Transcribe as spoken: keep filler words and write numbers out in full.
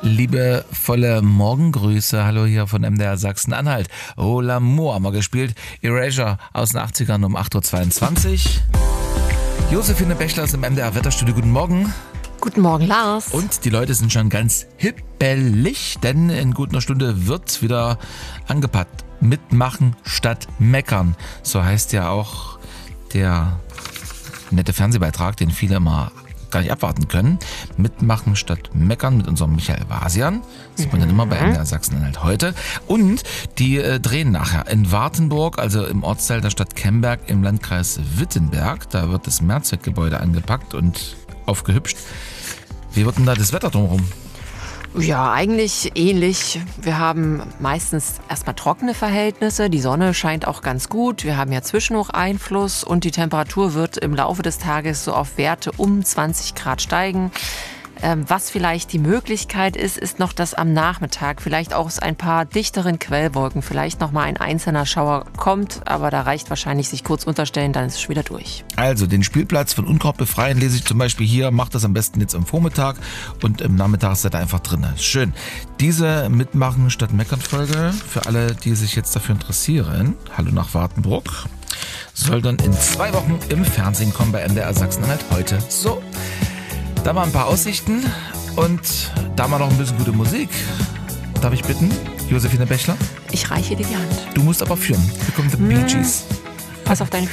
Liebevolle Morgengrüße, hallo hier von M D R Sachsen-Anhalt. Oh L'amour haben wir gespielt. Erasure aus den achtzigern um acht Uhr zweiundzwanzig. Josephine Bechler ist im M D R Wetterstudio. Guten Morgen. Guten Morgen, Lars. Und die Leute sind schon ganz hippelig, denn in gut einer Stunde wird wieder angepackt. Mitmachen statt meckern. So heißt ja auch der nette Fernsehbeitrag, den viele immer gar nicht abwarten können. Mitmachen statt meckern mit unserem Michael Vasian. Das sieht man dann immer bei M D R Sachsen-Anhalt heute. Und die äh, drehen nachher in Wartenburg, also im Ortsteil der Stadt Kemberg im Landkreis Wittenberg. Da wird das Mehrzweckgebäude angepackt und aufgehübscht. Wie wird denn da das Wetter drumherum? Ja, eigentlich ähnlich. Wir haben meistens erstmal trockene Verhältnisse. Die Sonne scheint auch ganz gut. Wir haben ja Zwischenhocheinfluss und die Temperatur wird im Laufe des Tages so auf Werte um zwanzig Grad steigen. Ähm, was vielleicht die Möglichkeit ist, ist noch, dass am Nachmittag vielleicht auch aus ein paar dichteren Quellwolken vielleicht noch mal ein einzelner Schauer kommt. Aber da reicht wahrscheinlich sich kurz unterstellen, dann ist es schon wieder durch. Also den Spielplatz von Unkraut befreien lese ich zum Beispiel hier. Macht das am besten jetzt am Vormittag und im Nachmittag seid ihr einfach drin. Schön. Diese Mitmachen statt Meckern Folge für alle, die sich jetzt dafür interessieren. Hallo nach Wartenburg. Soll dann in zwei Wochen im Fernsehen kommen bei M D R Sachsen-Anhalt heute. So. Da mal ein paar Aussichten und da mal noch ein bisschen gute Musik. Darf ich bitten, Josephine Bechler? Ich reiche dir die Hand. Du musst aber führen. Hier kommen die Bee Gees. Pass auf deine